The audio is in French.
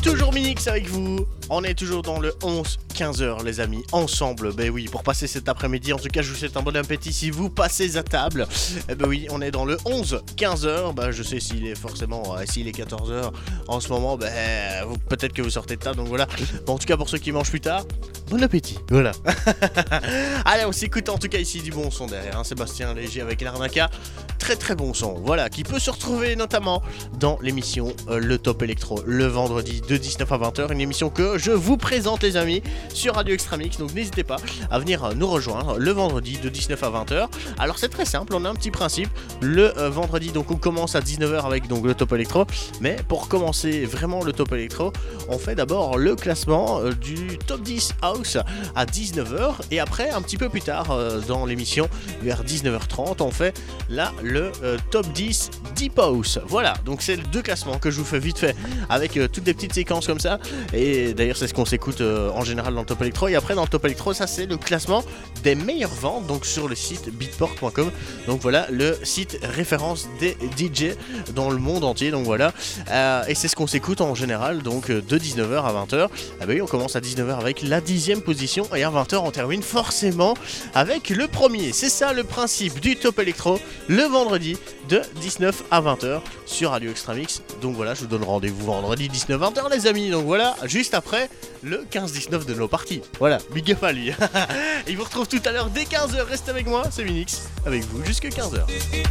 Toujours Minix avec vous. On est toujours dans le 11-15h les amis, ensemble, ben oui, pour passer cet après-midi. En tout cas je vous souhaite un bon appétit si vous passez à table. Ben oui, on est dans le 11-15h, ben je sais s'il est forcément, s'il est 14h en ce moment, ben peut-être que vous sortez de table, donc voilà. Bon, en tout cas pour ceux qui mangent plus tard, bon appétit, voilà. Allez, on s'écoute en tout cas ici du bon son derrière, hein. Sébastien Léger avec l'Arnaca, très très bon son, voilà, qui peut se retrouver notamment dans l'émission Le Top Electro, le vendredi de 19 à 20h, une émission que je vous présente les amis sur Radio Extramix, donc n'hésitez pas à venir nous rejoindre le vendredi de 19 à 20h. Alors c'est très simple, on a un petit principe, le vendredi donc on commence à 19h avec donc le Top Electro, mais pour commencer vraiment le Top Electro, on fait d'abord le classement du Top 10 House à 19h et après un petit peu plus tard dans l'émission vers 19h30 on fait là le Top 10 Deep House. Voilà, donc c'est les deux classements que je vous fais vite fait avec toutes des petites séquences comme ça, et d'ailleurs c'est ce qu'on s'écoute en général dans le Top Electro. Et après dans le Top Electro, ça c'est le classement des meilleures ventes donc sur le site beatport.com, donc voilà le site référence des DJ dans le monde entier, donc voilà, et c'est ce qu'on s'écoute en général donc de 19h à 20h. Ah bah oui, on commence à 19h avec la 10e position et à 20h on termine forcément avec le premier. C'est ça le principe du Top Electro, le vendredi de 19 à 20h sur Radio Extramix. Donc voilà, je vous donne rendez-vous vendredi 19-20h les amis, donc voilà, juste après le 15-19 de nos parties. Voilà, big up à lui. Il vous retrouve tout à l'heure dès 15h, restez avec moi, c'est Minix, avec vous jusque 15h.